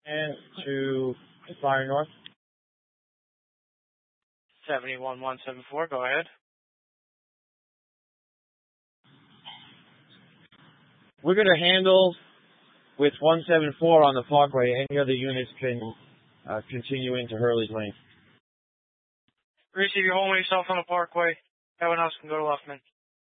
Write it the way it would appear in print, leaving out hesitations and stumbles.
And to Fire North. 71174, go ahead. We're going to handle with 174 on the Parkway. Any other units can continue into Hurley's Lane. Receive your home yourself on the Parkway. Everyone else can go to Luffman.